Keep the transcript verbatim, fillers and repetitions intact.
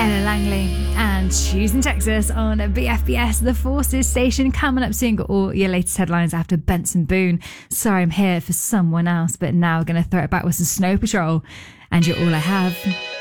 Ella Langley and Choosing Texas on B F B S, the Forces station. Coming up soon, got all your latest headlines after Benson Boone. Sorry I'm here for someone else, but now we're going to throw it back with some Snow Patrol and You're All I Have.